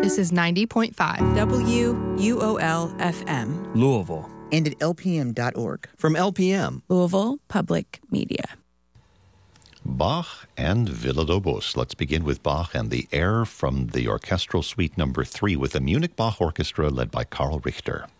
This is 90.5 WUOL-FM. Louisville. And at lpm.org. From LPM. Louisville Public Media. Bach and Villa-Lobos. Let's begin with Bach and the air from the Orchestral Suite No. 3 with the Munich Bach Orchestra led by Karl Richter.